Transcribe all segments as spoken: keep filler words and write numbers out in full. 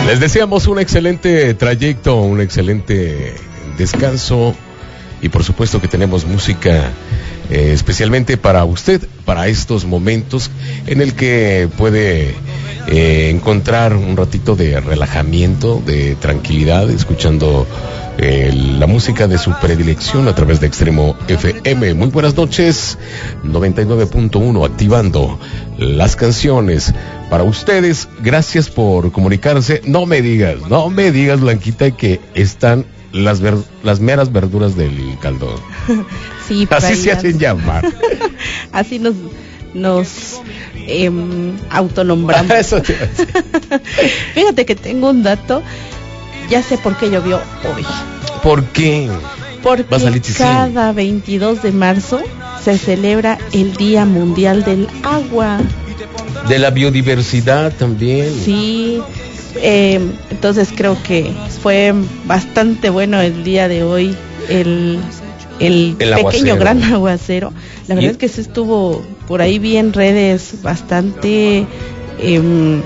Les deseamos un excelente trayecto, un excelente descanso y por supuesto que tenemos música eh, especialmente para usted, para estos momentos en el que puede eh, encontrar un ratito de relajamiento, de tranquilidad, escuchando eh, la música de su predilección a través de Extremo F M. Muy buenas noches, noventa y nueve punto uno, activando las canciones para ustedes. Gracias por comunicarse. No me digas, no me digas, Blanquita, que están las ver, las meras verduras del caldo. Sí, así se hacen llamar. Así nos nos eh, autonombramos. Eso te iba a decir. Fíjate que tengo un dato. Ya sé por qué llovió hoy. ¿Por qué? Porque cada veintidós de marzo se celebra el Día Mundial del Agua. De la biodiversidad también. Sí, eh, entonces creo que fue bastante bueno el día de hoy, el, el, el pequeño aguacero. gran aguacero. La verdad ¿Y? es que se estuvo por ahí vi en redes bastante eh,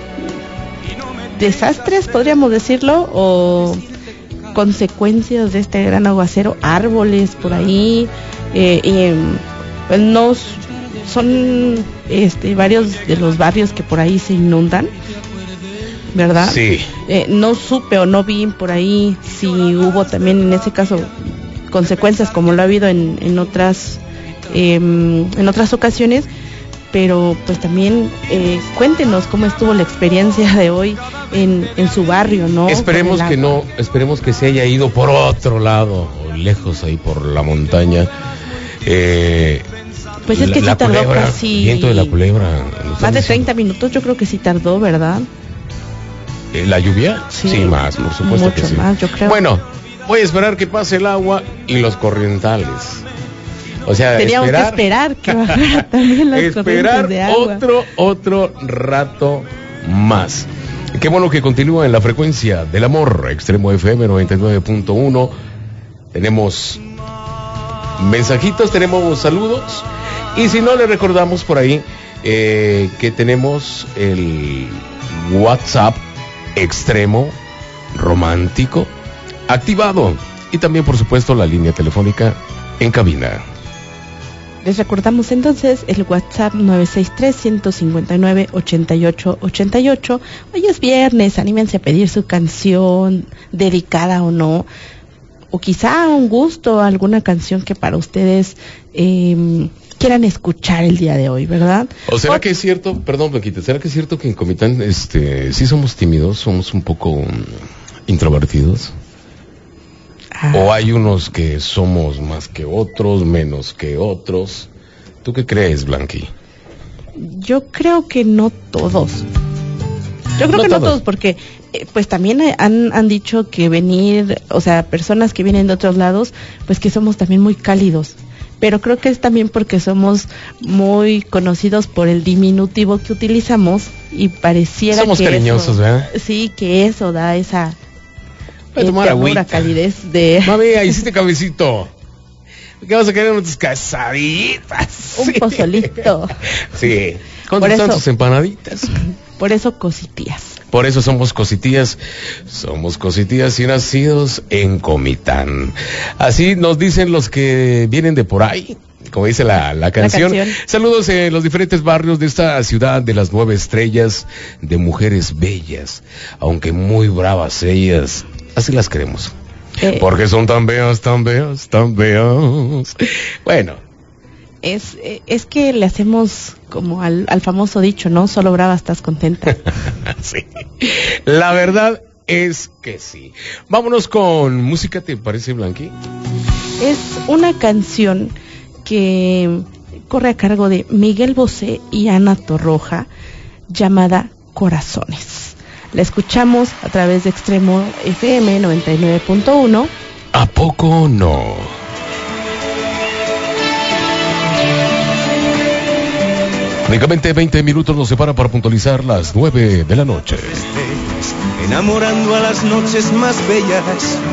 desastres, podríamos decirlo, o consecuencias de este gran aguacero, árboles por ahí, eh, eh, pues no son este varios de los barrios que por ahí se inundan, ¿verdad? Sí. Eh, no supe o no vi por ahí si hubo también en ese caso consecuencias como lo ha habido en, en otras eh, en otras ocasiones, pero pues también eh, cuéntenos cómo estuvo la experiencia de hoy en, en su barrio, ¿no? Esperemos que no, esperemos que se haya ido por otro lado, lejos ahí por la montaña. Eh, pues es que la, sí tardó culebra, casi viento de la culebra. Más de treinta minutos, yo creo que sí tardó, ¿verdad? Eh, ¿La lluvia? Sí, sí, más, por supuesto mucho que sí. más, yo creo. Bueno, voy a esperar que pase el agua y los corrientales. O sea, teníamos esperar, que esperar que bajara también las corrientes de agua. otro, otro rato más. Qué bueno que continúa en la frecuencia del amor, Extremo F M noventa y nueve punto uno. Tenemos mensajitos, tenemos saludos. Y si no, le recordamos por ahí eh, que tenemos el WhatsApp Extremo Romántico activado. Y también, por supuesto, la línea telefónica en cabina. Les recordamos entonces el WhatsApp nueve seis tres, uno cinco nueve, ocho ocho ocho ocho. Hoy es viernes, anímense a pedir su canción, dedicada o no, o quizá un gusto, alguna canción que para ustedes eh, quieran escuchar el día de hoy, ¿verdad? ¿O será o... que es cierto, perdón, Blanquita, será que es cierto que en Comitán este, sí somos tímidos, somos un poco um, introvertidos? Ah. ¿O hay unos que somos más que otros, menos que otros? ¿Tú qué crees, Blanqui? Yo creo que no todos. Yo creo no que todos. no todos, porque eh, pues también han, han dicho que venir, o sea, personas que vienen de otros lados, pues que somos también muy cálidos. Pero creo que es también porque somos muy conocidos por el diminutivo que utilizamos y pareciera somos que cariñosos, eso, ¿verdad? Sí, que eso da esa Voy a tomar agüita. calidez de... Mami, ahí hiciste cabecito. ¿Qué vas a querer unas casaditas? Un pozolito. Sí. ¿Cuántas Por están eso, sus empanaditas? Por eso cositías. Por eso somos cositías. Somos cositías y nacidos en Comitán. Así nos dicen los que vienen de por ahí. Como dice la, la, canción. la canción. Saludos en los diferentes barrios de esta ciudad de las nueve estrellas, de mujeres bellas, aunque muy bravas ellas. Así las queremos. Eh, Porque son tan bellas, tan bellas, tan bellas. Bueno. Es, es que le hacemos como al, al famoso dicho, ¿no? Solo brava estás contenta. Sí. La verdad es que sí. Vámonos con música, ¿te parece, Blanqui? Es una canción que corre a cargo de Miguel Bosé y Ana Torroja, llamada Corazones. La escuchamos a través de Extremo F M noventa y nueve punto uno. ¿A poco no? Únicamente veinte minutos nos separa para puntualizar las nueve de la noche. Enamorando a las noches más bellas.